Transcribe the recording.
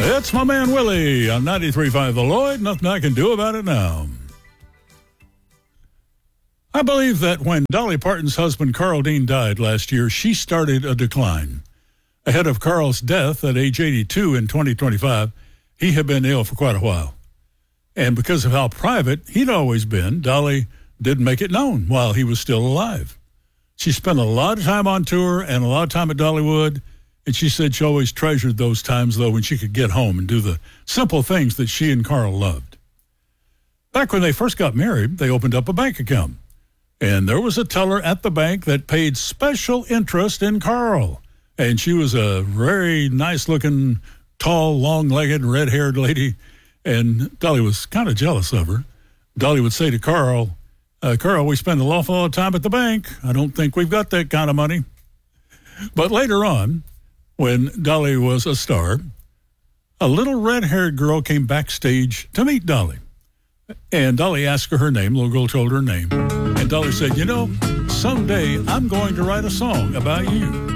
It's my man Willie on 93.5 The Lloyd. Nothing I can do about it now. I believe that when Dolly Parton's husband Carl Dean died last year, she started a decline. Ahead of Carl's death at age 82 in 2025, he had been ill for quite a while. And because of how private he'd always been, Dolly didn't make it known while he was still alive. She spent a lot of time on tour and a lot of time at Dollywood, and she said she always treasured those times, though, when she could get home and do the simple things that she and Carl loved. Back when they first got married, they opened up a bank account, and there was a teller at the bank that paid special interest in Carl. And she was a very nice-looking, tall, long-legged, red-haired lady, and Dolly was kind of jealous of her. Dolly would say to Carl, Carl, we spend an awful lot of time at the bank. I don't think we've got that kind of money. But later on, when Dolly was a star, a little red-haired girl came backstage to meet Dolly. And Dolly asked her name. The little girl told her name. And Dolly said, someday I'm going to write a song about you.